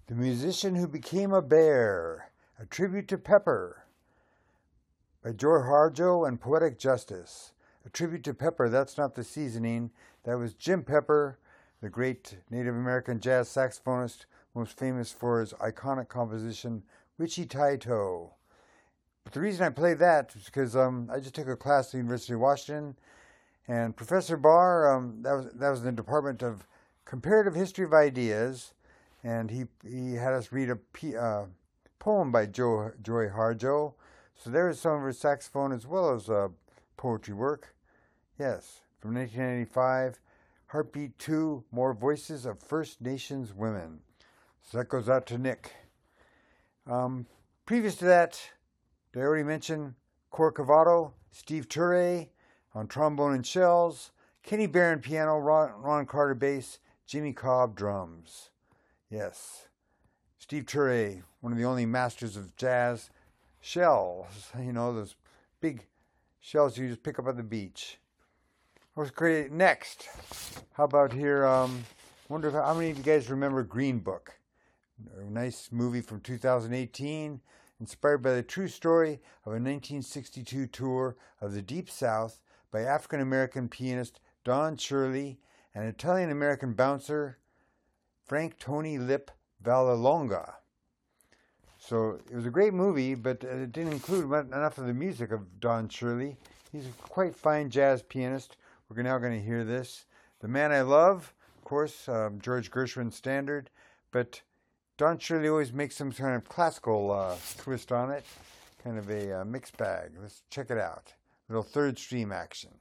The Musician Who Became a Bear, a tribute to Pepper, by Joy Harjo and Poetic Justice. A tribute to Pepper, that's not the seasoning. That was Jim Pepper, the great Native American jazz saxophonist, most famous for his iconic composition, Witchy Taito. But the reason I play that is because I just took a class at the University of Washington, and Professor Barr, that was in the Department of Comparative History of Ideas, and he had us read a poem by Joy Harjo. So there is some of her saxophone as well as poetry work. Yes, from 1995, Heartbeat 2, More Voices of First Nations Women. So that goes out to Nick. Previous to that, did I already mention Corcovado, Steve Turre on trombone and shells, Kenny Barron piano, Ron Carter bass, Jimmy Cobb drums. Yes, Steve Turre, one of the only masters of jazz. Shells, those big shells you just pick up at the beach. What's great next? How about here? Wonder how many of you guys remember Green Book? A nice movie from 2018, inspired by the true story of a 1962 tour of the Deep South by African-American pianist Don Shirley and Italian-American bouncer Frank Tony Lip Vallelonga. So it was a great movie, but it didn't include enough of the music of Don Shirley. He's a quite fine jazz pianist. We're now going to hear this. The Man I Love, of course, George Gershwin standard, but Don Shirley always makes some kind of classical twist on it, kind of a mixed bag. Let's check it out. A little third stream action.